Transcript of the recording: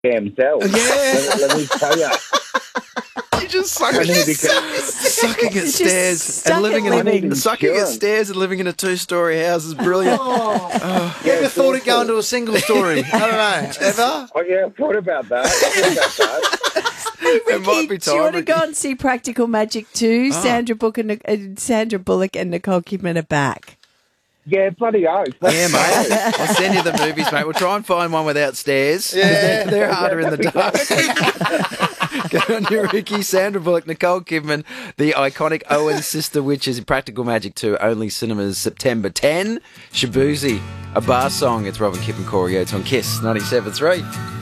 damn self. Yeah. Let me tell you. You just sucking at stairs stuck and living at living. in sucking at Insurance. stairs and living in a 2-story house is brilliant. You ever thought of going to a single story? I don't know. Ever? Oh, yeah, I thought about that. It might be Do you want to time. go and see Practical Magic 2? Sandra Bullock and Nicole Kidman are back. Yeah, bloody oath. Yeah, mate. I'll send you the movies, mate. We'll try and find one without stairs. Yeah. They're harder in the dark. Get on your Ricky, Sandra Bullock, Nicole Kidman, the iconic Owen sister witches in Practical Magic 2, only cinemas September 10. Shabuzi, a bar song. It's Robin Kipp and Corey Oates on Kiss 97.3.